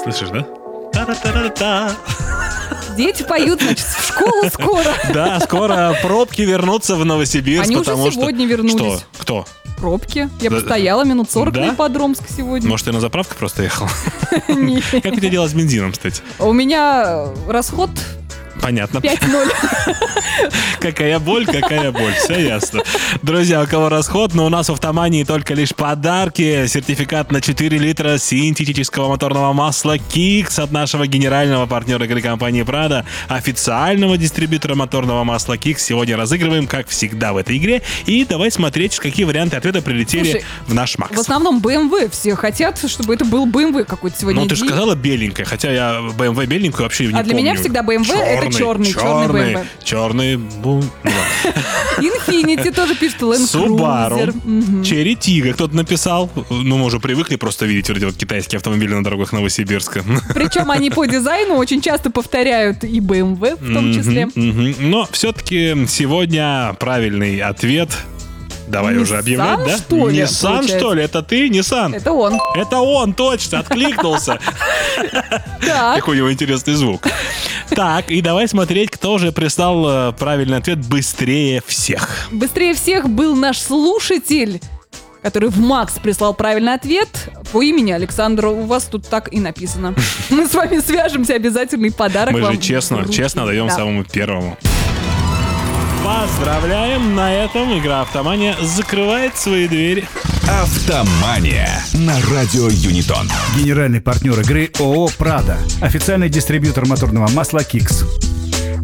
Слышишь, да? Та-та-та-та-та. Дети поют, значит, в школу скоро. Да, скоро пробки вернутся в Новосибирск. Они уже сегодня вернулись. Что? Кто? Пробки. Я постояла минут 40 на Ипподромск сегодня. Может, ты на заправку просто ехал? Нет. Как у тебя дела с бензином, кстати? У меня расход Понятно. 5-0. Какая боль, все ясно. Друзья, у кого расход, но у нас в Автомании только лишь подарки. Сертификат на 4 литра синтетического моторного масла Kix от нашего генерального партнера игры компании Prado, официального дистрибьютора моторного масла Kix. Сегодня разыгрываем, как всегда в этой игре. И давай смотреть, какие варианты ответа прилетели в наш Макс. В основном BMW. Все хотят, чтобы это был BMW какой-то сегодня. Ну, ты же сказала беленькая, хотя я BMW беленькую вообще не помню. А для меня всегда BMW это черный BMW. Черный. Infiniti тоже пишет, Land Subaru, Cruiser. Cherry Tiggo кто-то написал. Ну, мы уже привыкли просто видеть вот эти вот китайские автомобили на дорогах Новосибирска. Причем они по дизайну очень часто повторяют и BMW в том числе. Но все-таки сегодня правильный ответ. Давай Nissan, уже объявлять, да? что ли, Nissan, получается? что ли? Это ты, Nissan? Это он. Это он, точно, откликнулся. Так. Какой у него интересный звук. Так, и давай смотреть, кто же прислал правильный ответ быстрее всех. Быстрее всех был наш слушатель, который в Макс прислал правильный ответ по имени Александр. У вас тут так и написано. Мы с вами свяжемся, обязательный подарок Мы вам. же честно даем самому первому. Поздравляем! На этом игра «Автомания» закрывает свои двери. «Автомания» на радио Юнитон. Генеральный партнер игры ООО «Prado». Официальный дистрибьютор моторного масла Kix.